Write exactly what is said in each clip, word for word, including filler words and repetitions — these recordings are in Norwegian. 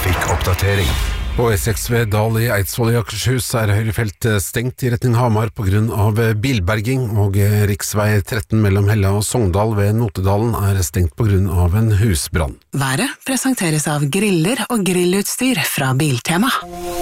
trafikkoppdatering. På E seks ved Dal i Eidsvoll i Akershus er høyrefelt stengt i retning Hamar på grunn av bilberging, og riksvei tretten mellom Hella og Sogndal ved Notedalen er stengt på grunn av en husbrann. Været presenteres av griller og grillutstyr fra Biltema.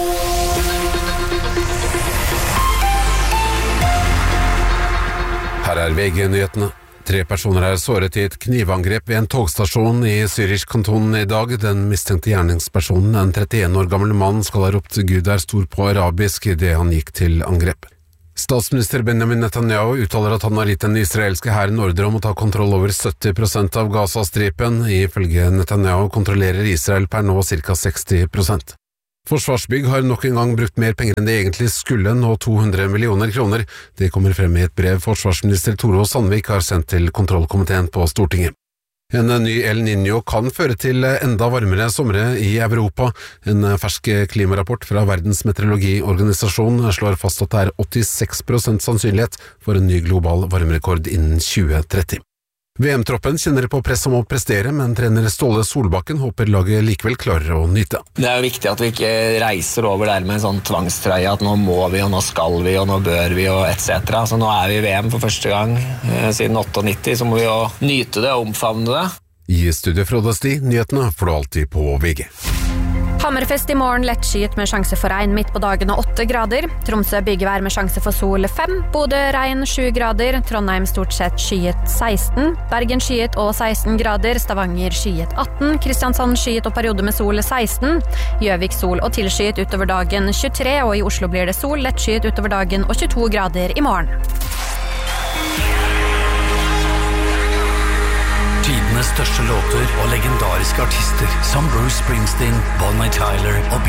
Her er V G-nyhetene. Tre personer er såret i et knivangrep ved en togstasjon i Zürich-kantonen i dag. Den mistenkte gjerningspersonen, en trettien år gammel mann, skal ha ropt Gud er stor på arabisk i det han gikk til angrep. Statsminister Benjamin Netanyahu uttaler at han har gitt den israelske hæren ordre om å ta kontroll over sytti prosent av Gaza-stripen. Ifølge Netanyahu kontrollerer Israel per nå ca seksti prosent. Forsvarsbygg har nok en gang brukt mer penger enn det egentlig skulle, nå to hundre millioner kroner. Det kommer frem i et brev forsvarsminister Tore Sandvik har sendt til kontrollkomiteen på Stortinget. En ny El Niño kan føre til enda varmere somre i Europa. En fersk klimarapport fra Verdens meteorologiorganisasjon slår fast at det er åttiseks prosent sannsynlighet for en ny global varmerekord innen tjue tretti. V M-troppen kjenner på press om å prestere, men trener Ståle Solbakken håper laget likevel klarer å nyte. Det er jo viktig at vi ikke reiser over der med en sånn tvangstrøye, at nå må vi, og nå skal vi, og nå bør vi, og et cetera. Så nå er vi i V M for første gang eh, siden nittiåtte, så må vi jo nyte det og omfavne det. I studio Frode Sti, nyhetene får du alltid på V G. Hammerfest i morgen, lettskyet med sjanse for regn midt på dagen og åtte grader. Tromsø byggevær med sjanse for sol fem. Bodø regn sju grader. Trondheim stort sett skyet seksten. Bergen skyet og seksten grader. Stavanger skyet atten. Kristiansand skyet og periode med sol seksten. Gjøvik sol og tilskyet utover dagen tjuetre. Og i Oslo blir det sol, lettskyet utover dagen og tjueto grader i morgen. Tidenes største låter og legendariske artister som Bruce Springsteen, Bonnie Tyler og